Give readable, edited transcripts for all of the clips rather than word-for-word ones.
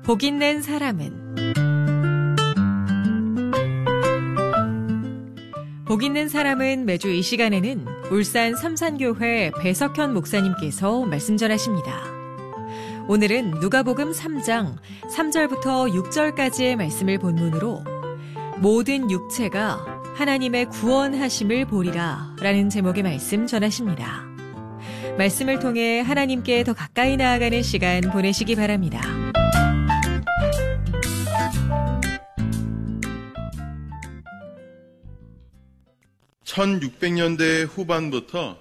복 있는 사람은 복 있는 사람은 매주 이 시간에는 울산 삼산교회 배석현 목사님께서 말씀 전하십니다. 오늘은 누가복음 3장 3절부터 6절까지의 말씀을 본문으로 모든 육체가 하나님의 구원하심을 보리라 라는 제목의 말씀 전하십니다. 말씀을 통해 하나님께 더 가까이 나아가는 시간 보내시기 바랍니다. 1600년대 후반부터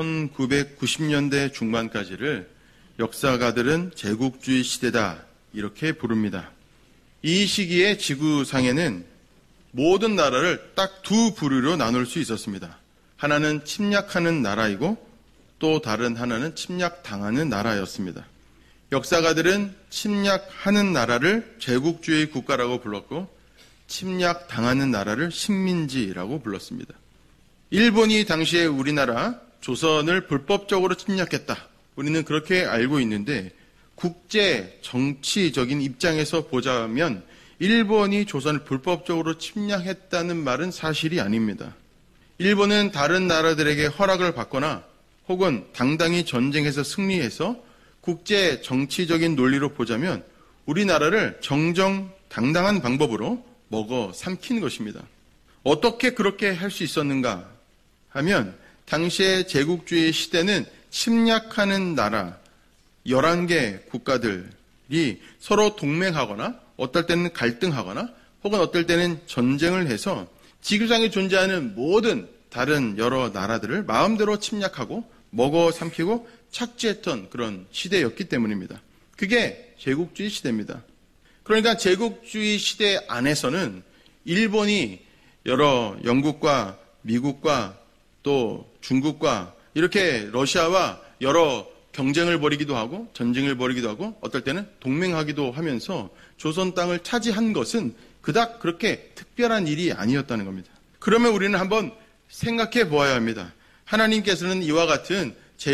1990년대 중반까지를 역사가들은 제국주의 시대다 이렇게 부릅니다. 이 시기에 지구상에는 모든 나라를 딱 두 부류로 나눌 수 있었습니다. 하나는 침략하는 나라이고 또 다른 하나는 침략당하는 나라였습니다. 역사가들은 침략하는 나라를 제국주의 국가라고 불렀고 침략당하는 나라를 식민지라고 불렀습니다. 일본이 당시에 우리나라 조선을 불법적으로 침략했다. 우리는 그렇게 알고 있는데 국제 정치적인 입장에서 보자면 일본이 조선을 불법적으로 침략했다는 말은 사실이 아닙니다. 일본은 다른 나라들에게 허락을 받거나 혹은 당당히 전쟁에서 승리해서 국제 정치적인 논리로 보자면 우리나라를 정정당당한 방법으로 먹어 삼킨 것입니다. 어떻게 그렇게 할 수 있었는가 하면 당시의 제국주의 시대는 침략하는 나라 11개 국가들이 서로 동맹하거나 어떨 때는 갈등하거나 혹은 어떨 때는 전쟁을 해서 지구상에 존재하는 모든 다른 여러 나라들을 마음대로 침략하고 먹어 삼키고 착취했던 그런 시대였기 때문입니다. 그게 제국주의 시대입니다. 그러니까 제국주의 시대 안에서는 일본이 여러 영국과 미국과 또 중국과 이렇게 러시아와 여러 경쟁을 벌이기도 하고 전쟁을 벌이기도 하고 어떨 때는 동맹하기도 하면서 조선 땅을 차지한 것은 그닥 그렇게 특별한 일이 아니었다는 겁니다. 그러면 우리는 한번 생각해 보아야 합니다. 하나님께서는 이와 같은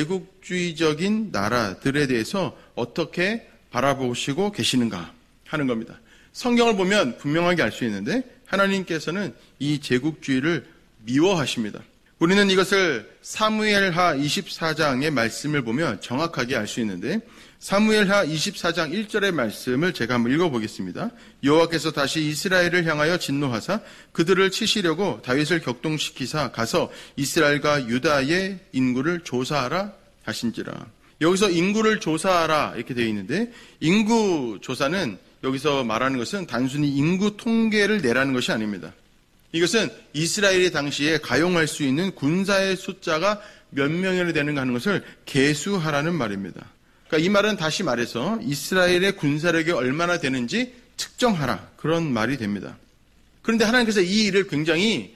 제국주의적인 나라들에 대해서 어떻게 바라보시고 계시는가 하는 겁니다. 성경을 보면 분명하게 알 수 있는데 하나님께서는 이 제국주의를 미워하십니다. 우리는 이것을 사무엘하 24장의 말씀을 보면 정확하게 알 수 있는데 사무엘하 24장 1절의 말씀을 제가 한번 읽어보겠습니다. 여호와께서 다시 이스라엘을 향하여 진노하사 그들을 치시려고 다윗을 격동시키사 가서 이스라엘과 유다의 인구를 조사하라 하신지라. 여기서 인구를 조사하라 이렇게 되어 있는데 인구 조사는 여기서 말하는 것은 단순히 인구 통계를 내라는 것이 아닙니다. 이것은 이스라엘이 당시에 가용할 수 있는 군사의 숫자가 몇 명이나 되는가 하는 것을 계수하라는 말입니다. 그러니까 이 말은 다시 말해서 이스라엘의 군사력이 얼마나 되는지 측정하라 그런 말이 됩니다. 그런데 하나님께서 이 일을 굉장히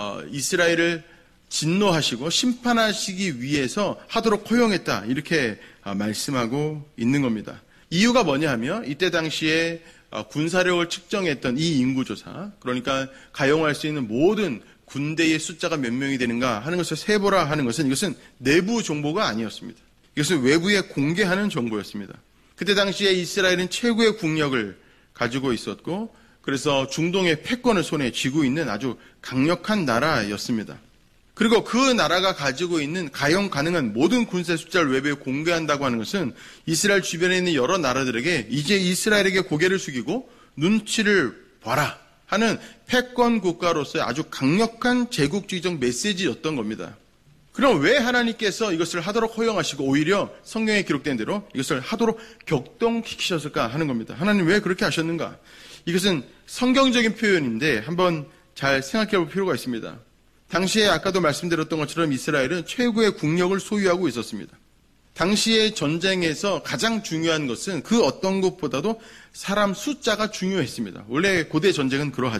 이스라엘을 진노하시고 심판하시기 위해서 하도록 허용했다 이렇게 말씀하고 있는 겁니다. 이유가 뭐냐 하면 이때 당시에 군사력을 측정했던 이 인구조사, 그러니까 가용할 수 있는 모든 군대의 숫자가 몇 명이 되는가 하는 것을 세보라 하는 것은 이것은 내부 정보가 아니었습니다. 이것은 외부에 공개하는 정보였습니다. 그때 당시에 이스라엘은 최고의 국력을 가지고 있었고 그래서 중동의 패권을 손에 쥐고 있는 아주 강력한 나라였습니다. 그리고 그 나라가 가지고 있는 가용 가능한 모든 군사 숫자를 외부에 공개한다고 하는 것은 이스라엘 주변에 있는 여러 나라들에게 이제 이스라엘에게 고개를 숙이고 눈치를 봐라 하는 패권 국가로서의 아주 강력한 제국주의적 메시지였던 겁니다. 그럼 왜 하나님께서 이것을 하도록 허용하시고 오히려 성경에 기록된 대로 이것을 하도록 격동시키셨을까 하는 겁니다. 하나님 왜 그렇게 하셨는가? 이것은 성경적인 표현인데 한번 잘 생각해 볼 필요가 있습니다. 당시에 아까도 말씀드렸던 것처럼 이스라엘은 최고의 국력을 소유하고 있었습니다. 당시의 전쟁에서 가장 중요한 것은 그 어떤 것보다도 사람 숫자가 중요했습니다. 원래 고대 전쟁은 그러하죠.